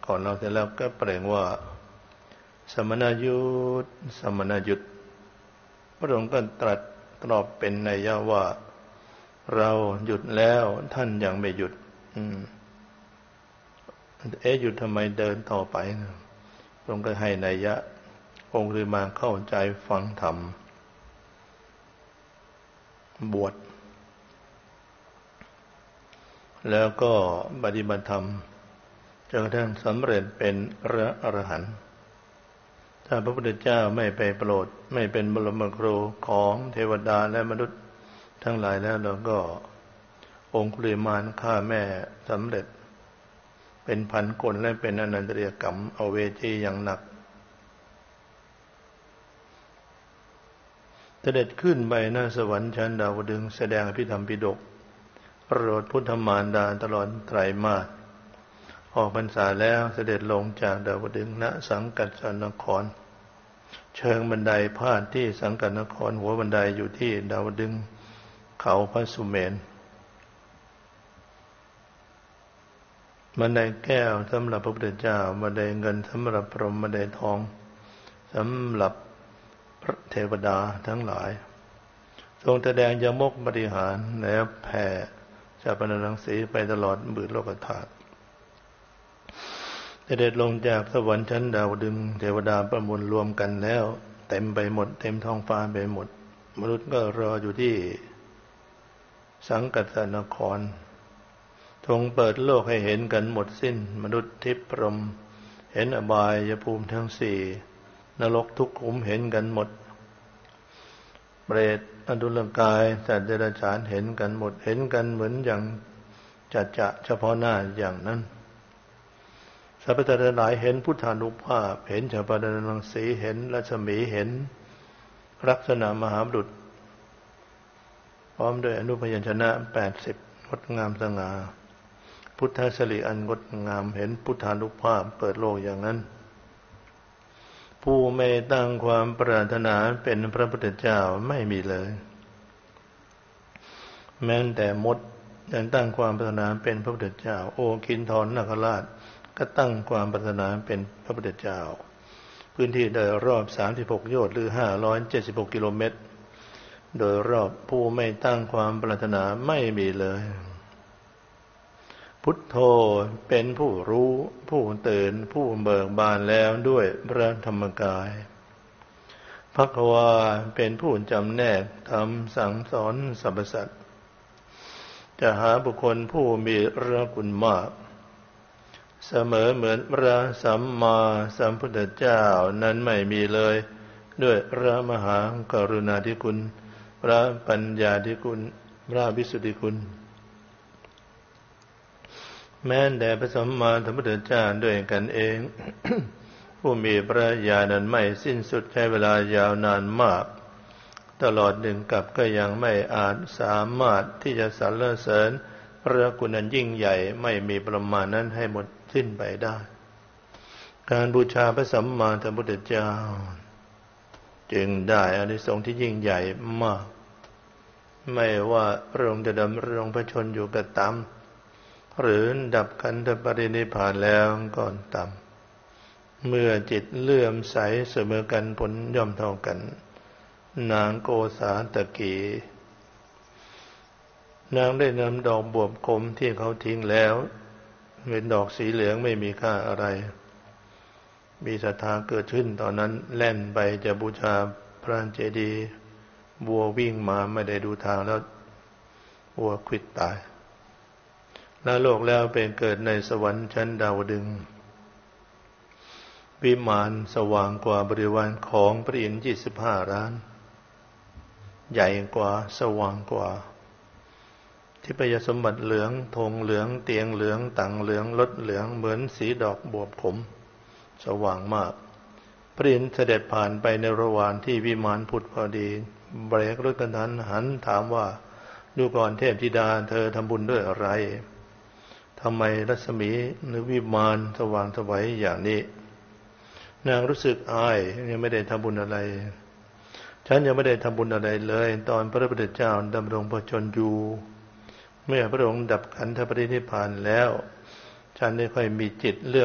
ก่อนเราเสร็จแล้วก็เปล่งว่าสมณยุตสมณยุตพระองค์ก็ตรัสตอบเป็นนัยยะว่าเราหยุดแล้วท่านยังไม่หยุดหยุดทำไมเดินต่อไปพระองค์ก็ให้นัยยะองค์ฤาษีเข้าใจฟังธรรมบวชแล้วก็ปฏิบัติธรรมจนกระทั่งสำเร็จเป็นพระอรหันต์ถ้าพระพุทธเจ้าไม่ไปโปรดไม่เป็นบรมครูของเทวดาและมนุษย์ทั้งหลายแล้วเราก็องคุลิมานฆ่าแม่สำเร็จเป็นพันคนและเป็นอนันตริยกรรมเอาเวจีอย่างหนักเสด็จขึ้นไปหน้าสวรรค์ชั้นดาวดึงส์แสดงอภิธรรมปิฎกโปรดพุทธมารดาตลอดไตรมาสออกพรรษาแล้วเสด็จลงจากดาวดึงส์ณสังกัสสนครเชิงบันไดพาดที่สังกัสนครหัวบันไดอยู่ที่ดาวดึงส์เขาพระสุเมรุบันไดแก้วสำหรับพระพุทธเจ้าบันไดเงินสำหรับพรหมบันไดทองสำหรับเทวดาทั้งหลายทรงแสดงยมกบริหารแล้วแผ่ชาปนรังสีไปตลอดบืดโลกธาตุเสด็จลงจากสวรรค์ชั้นดาวดึงส์เทวดาประมวลรวมกันแล้วเต็มไปหมดเต็มท้องฟ้าไปหมดมนุษย์ก็รออยู่ที่สังกัสสนครทรงเปิดโลกให้เห็นกันหมดสิ้นมนุษย์ทิพย์พรหมเห็นอบายภูมิทั้งสี่นรกทุกขุมเห็นกันหมดเปรตอดุลกายสัตว์เดรัจฉานเห็นกันหมดเห็นกันเหมือนอย่างจะเฉพาะหน้าอย่างนั้นสรรพสัตว์ทั้งหลายเห็นพุทธานุภาพเห็นชาปนรังสีเห็นรัศมีเห็นลักษณะมหาบุรุษพร้อมด้วยอนุพยัญชนะ80งดงามสง่าพุทธสิริอันงดงามเห็นพุทธานุภาพเปิดโลกอย่างนั้นผู้ไม่ตั้งความปรารถนาเป็นพระพุทธเจ้าไม่มีเลยแม้แต่มดยังตั้งความปรารถนาเป็นพระพุทธเจ้าโอคินทรนาคราชก็ตั้งความปรารถนาเป็นพระพุทธเจ้าพื้นที่โดยรอบ36โยชน์หรือ576กิโลเมตรโดยรอบผู้ไม่ตั้งความปรารถนาไม่มีเลยพุทโธเป็นผู้รู้ผู้ตื่นผู้เบิกบานแล้วด้วยพระธรรมกายภควาเป็นผู้จำแนกธรรมสั่งสอนสรรพสัตว์จะหาบุคคลผู้มีพระคุณมากเสมอเหมือนพระสัมมาสัมพุทธเจ้านั้นไม่มีเลยด้วยพระมหากรุณาธิคุณพระปัญญาธิคุณพระวิสุทธิคุณแม้แต่พระสัมมาสัมพุทธเจ้าด้วยกันเอง ผู้มีพระญาณนั้นไม่สิ้นสุดใช้เวลายาวนานมากตลอด1 กับก็ยังไม่อาจสามารถที่จะสรรเสริญพระคุณอันยิ่งใหญ่ไม่มีประมาณนั้นให้หมดสิ้นไปได้การบูชาพระสัมมาสัมพุทธเจ้าจึงได้อานิสงส์ที่ยิ่งใหญ่มากไม่ว่าพระองค์จะดำรงพระชนอยู่ก็ตามหรือดับขันธปรินิพพานแล้วก็ตามเมื่อจิตเลื่อมใสเสมอกันผลย่อมเท่ากันนางโกสาตกีนางได้นำดอกบวบขมที่เขาทิ้งแล้วเป็นดอกสีเหลืองไม่มีค่าอะไรมีศรัทธาเกิดขึ้นตอนนั้นแล่นไปจะบูชาพระเจดีย์บัววิ่งมาไม่ได้ดูทางแล้วบัวควิดตายละโลกแล้วเป็นเกิดในสวรรค์ชั้นดาวดึงส์วิมานสว่างกว่าบริวารของพระอินทร์25 ล้านใหญ่กว่าสว่างกว่าทิพยสมบัติเหลืองธงเหลืองเตียงเหลืองตั่งเหลืองรถเหลืองเหมือนสีดอกบวบขมสว่างมากพระอินทร์เสด็จผ่านไปในระหว่างที่วิมานผุดพอดีเบรกรถกระทันหันถามว่าดูก่อนเทพธิดาเธอทำบุญด้วยอะไรทำไมรัศมีหรือวิมานสว่างไสวอย่างนี้นางรู้สึกอายยังไม่ได้ทำบุญอะไรฉันยังไม่ได้ทำบุญอะไรเลยตอนพระพุทธเจ้าดำรงพระชนอยู่เมื่อพระองค์ดับขันธปรินิพพานแล้วฉันได้ค่อยมีจิตเลื่อม